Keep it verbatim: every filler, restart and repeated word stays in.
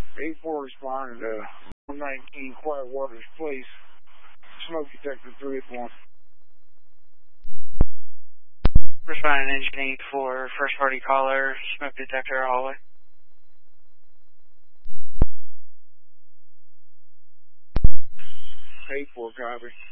eight four responding to one nineteen Quiet Waters Place. Smoke detector three eight one. Responding engine eight four, first party caller, smoke detector hallway. eight four, copy.